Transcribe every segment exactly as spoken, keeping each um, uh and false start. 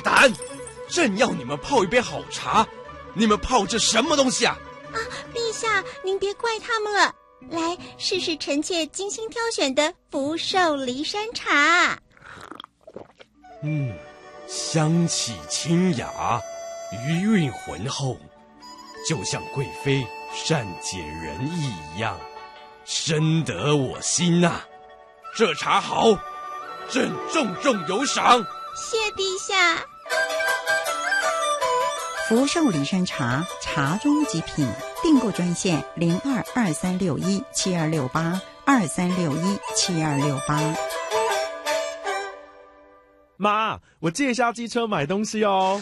胆！朕要你们泡一杯好茶，你们泡这什么东西啊？ 啊，陛下，您别怪他们了。来，试试臣妾精心挑选的福寿梨山茶。 嗯，香气清雅，余韵浑厚，就像贵妃善解人意一样，深得我心呐、啊。这茶好，朕重重有赏。 谢陛下。 福寿梨山茶，茶中极品。订购专线零二二三六一七二六八二三六一七二六八。 妈，我借一下机车买东西哦。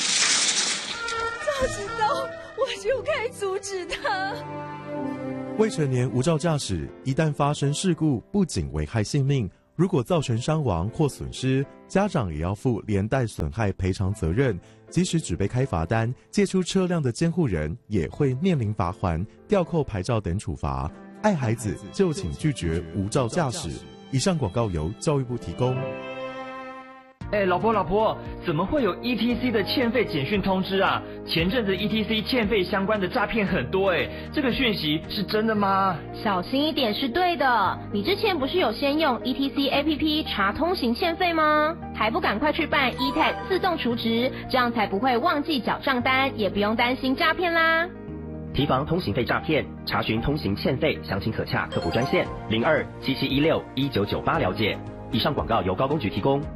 早知道我就该阻止他。 未成年无照驾驶，一旦发生事故，不仅危害性命，如果造成伤亡或损失，家长也要负连带损害赔偿责任。即使只被开罚单，借出车辆的监护人也会面临罚锾、吊扣牌照等处罚。爱孩子就请拒绝无照驾驶。以上广告由教育部提供。 哎，老婆老婆，怎么会有 E T C 的欠费简讯通知啊？前阵子 E T C 欠费相关的诈骗很多哎，这个讯息是真的吗？ 小心一点是对的。你之前不是有先用 E T C A P P 查通行欠费吗？还不赶快去办 E T A G 自动储值，这样才不会忘记缴账单，也不用担心诈骗啦。 提防通行费诈骗，查询通行欠费，详情可洽客服专线零二七七一六一九九八了解。以上广告由高公局提供。